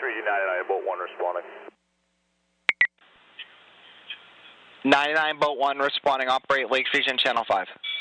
Region 99, Boat 1 responding. 99 Boat 1 responding, operate Lakes Region Channel 5.